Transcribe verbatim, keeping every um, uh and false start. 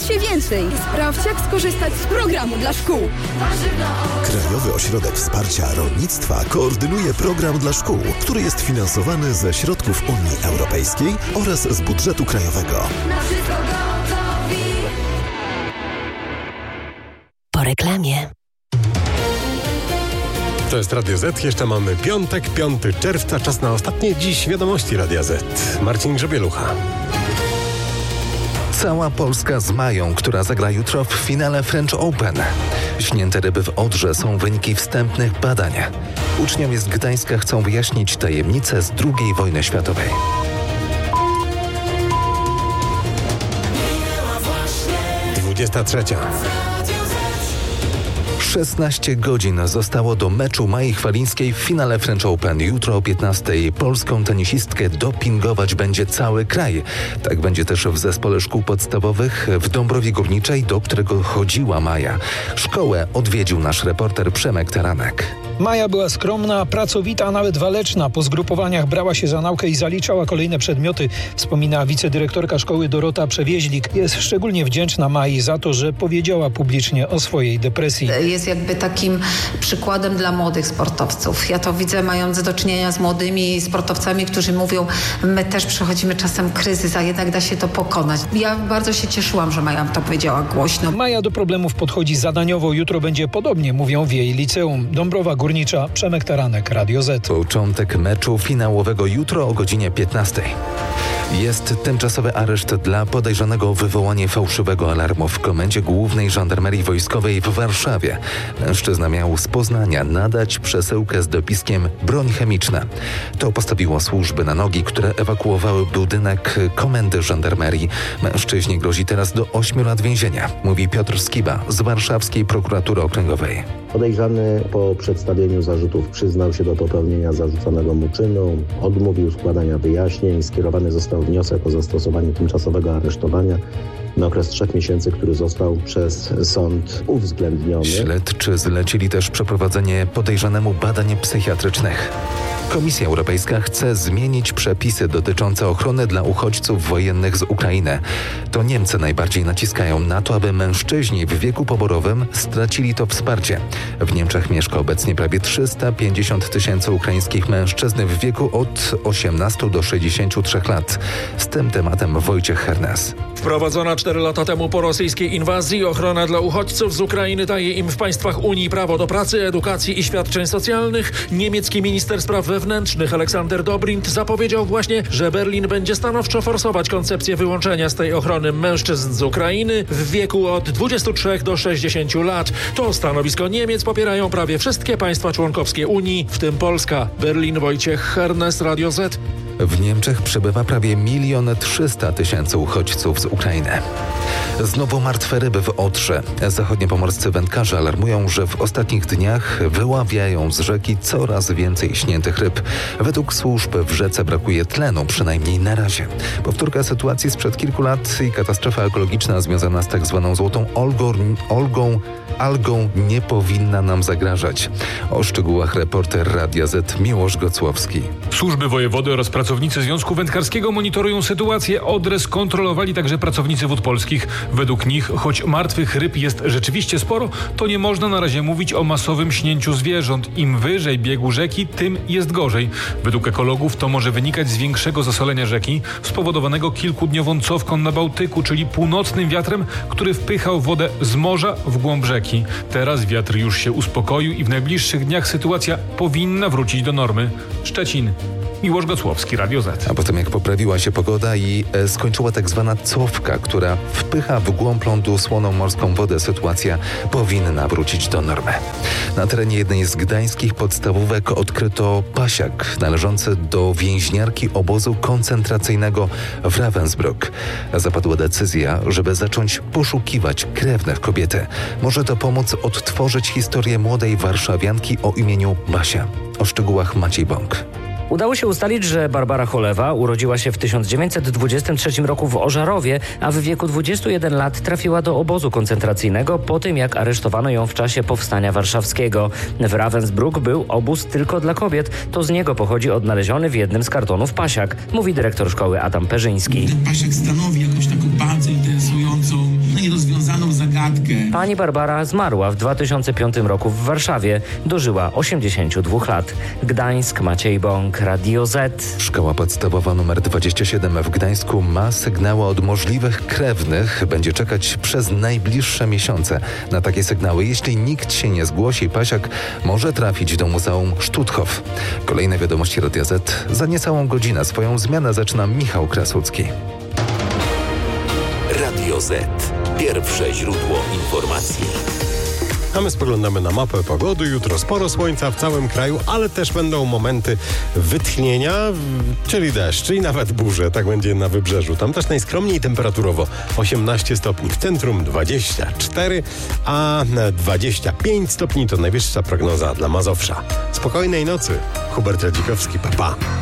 Dowiedz się więcej i sprawdź, jak skorzystać z programu dla szkół. Krajowy Ośrodek Wsparcia Rolnictwa koordynuje program dla szkół, który jest finansowany ze środków Unii Europejskiej oraz z budżetu krajowego. Po reklamie. To jest Radio Z. Jeszcze mamy piątek, piątego czerwca. Czas na ostatnie dziś wiadomości Radia Z. Marcin Grzebielucha. Cała Polska z Mają, która zagra jutro w finale French Open. Śnięte ryby w Odrze są wyniki wstępnych badań. Uczniowie z Gdańska chcą wyjaśnić tajemnicę z drugiej wojny światowej. dwudziesta trzecia. szesnaście godzin zostało do meczu Mai Chwalińskiej w finale French Open. Jutro o piętnastej polską tenisistkę dopingować będzie cały kraj. Tak będzie też w zespole szkół podstawowych w Dąbrowie Górniczej, do którego chodziła Maja. Szkołę odwiedził nasz reporter Przemek Taranek. Maja była skromna, pracowita, a nawet waleczna. Po zgrupowaniach brała się za naukę i zaliczała kolejne przedmioty, wspomina wicedyrektorka szkoły Dorota Przewieźlik. Jest szczególnie wdzięczna Mai za to, że powiedziała publicznie o swojej depresji. Jest jakby takim przykładem dla młodych sportowców. Ja to widzę, mając do czynienia z młodymi sportowcami, którzy mówią, my też przechodzimy czasem kryzys, a jednak da się to pokonać. Ja bardzo się cieszyłam, że Maja to powiedziała głośno. Maja do problemów podchodzi zadaniowo. Jutro będzie podobnie, mówią w jej liceum. Dąbrowa Górnicza, Przemek Taranek, Radio Z. Początek meczu finałowego jutro o godzinie piętnastej. Jest tymczasowy areszt dla podejrzanego o wywołanie fałszywego alarmu w Komendzie Głównej Żandarmerii Wojskowej w Warszawie. Mężczyzna miał z Poznania nadać przesyłkę z dopiskiem broń chemiczna. To postawiło służby na nogi, które ewakuowały budynek Komendy Żandarmerii. Mężczyźnie grozi teraz do ośmiu lat więzienia, mówi Piotr Skiba z Warszawskiej Prokuratury Okręgowej. Podejrzany po przedstawieniu zarzutów przyznał się do popełnienia zarzuconego mu czynu, odmówił składania wyjaśnień, skierowany został wniosek o zastosowanie tymczasowego aresztowania na okres trzech miesięcy, który został przez sąd uwzględniony. Śledczy zlecili też przeprowadzenie podejrzanemu badań psychiatrycznych. Komisja Europejska chce zmienić przepisy dotyczące ochrony dla uchodźców wojennych z Ukrainy. To Niemcy najbardziej naciskają na to, aby mężczyźni w wieku poborowym stracili to wsparcie. W Niemczech mieszka obecnie prawie trzysta pięćdziesiąt tysięcy ukraińskich mężczyzn w wieku od osiemnastu do sześćdziesięciu trzech lat. Z tym tematem Wojciech Hernes. Wprowadzona cztery lata temu po rosyjskiej inwazji ochrona dla uchodźców z Ukrainy daje im w państwach Unii prawo do pracy, edukacji i świadczeń socjalnych. Niemiecki minister spraw wewnętrznych Aleksander Dobrindt zapowiedział właśnie, że Berlin będzie stanowczo forsować koncepcję wyłączenia z tej ochrony mężczyzn z Ukrainy w wieku od dwudziestu trzech do sześćdziesięciu lat. To stanowisko Niemiec popierają prawie wszystkie państwa członkowskie Unii, w tym Polska. Berlin, Wojciech Hernes, Radio Z. W Niemczech przebywa prawie milion trzysta tysięcy uchodźców z Ukrainy. Znowu martwe ryby w Odrze. Zachodniopomorscy wędkarze alarmują, że w ostatnich dniach wyławiają z rzeki coraz więcej śniętych ryb. Według służb w rzece brakuje tlenu, przynajmniej na razie. Powtórka sytuacji sprzed kilku lat i katastrofa ekologiczna związana z tak zwaną złotą Olgą, Olgą algą nie powinna nam zagrażać. O szczegółach reporter Radia Z Miłosz Gocłowski. Służby wojewody oraz pracownicy Związku Wędkarskiego monitorują sytuację. Odrę skontrolowali także pracownicy Wód Polskich. Według nich, choć martwych ryb jest rzeczywiście sporo, to nie można na razie mówić o masowym śnięciu zwierząt. Im wyżej biegu rzeki, tym jest gorzej. Według ekologów to może wynikać z większego zasolenia rzeki, spowodowanego kilkudniową cofką na Bałtyku, czyli północnym wiatrem, który wpychał wodę z morza w głąb rzeki. Teraz wiatr już się uspokoił i w najbliższych dniach sytuacja powinna wrócić do normy. Szczecin. Miłosz Gocłowski, Radio Z. A potem jak poprawiła się pogoda i e, skończyła tak zwana cofka, która wpycha w głąb lądu słoną morską wodę, sytuacja powinna wrócić do normy. Na terenie jednej z gdańskich podstawówek odkryto pasiak należący do więźniarki obozu koncentracyjnego w Ravensbrück. Zapadła decyzja, żeby zacząć poszukiwać krewnych kobiety. Może to pomóc odtworzyć historię młodej warszawianki o imieniu Basia. O szczegółach Maciej Bąk. Udało się ustalić, że Barbara Cholewa urodziła się w tysiąc dziewięćset dwudziestym trzecim roku w Ożarowie, a w wieku dwudziestu jeden lat trafiła do obozu koncentracyjnego po tym, jak aresztowano ją w czasie Powstania Warszawskiego. W Ravensbrück był obóz tylko dla kobiet. To z niego pochodzi odnaleziony w jednym z kartonów pasiak, mówi dyrektor szkoły Adam Perzyński. Ten pasiak stanowi jakąś taką bardzo interesującą, no nie do Pani Barbara zmarła w dwa tysiące piątym roku w Warszawie. Dożyła osiemdziesięciu dwóch lat. Gdańsk, Maciej Bąk, Radio Z. Szkoła podstawowa nr dwadzieścia siedem w Gdańsku ma sygnały od możliwych krewnych. Będzie czekać przez najbliższe miesiące na takie sygnały. Jeśli nikt się nie zgłosi, pasiak może trafić do Muzeum Stutthof. Kolejne wiadomości Radia Z za niecałą godzinę. Swoją zmianę zaczyna Michał Krasucki. Radio Z. Pierwsze źródło informacji. A my spoglądamy na mapę pogody. Jutro sporo słońca w całym kraju, ale też będą momenty wytchnienia, czyli deszcz i nawet burze. Tak będzie na wybrzeżu. Tam też najskromniej temperaturowo osiemnaście stopni, w centrum dwadzieścia cztery, a dwadzieścia pięć stopni to najwyższa prognoza dla Mazowsza. Spokojnej nocy. Hubert Radzikowski, pa pa.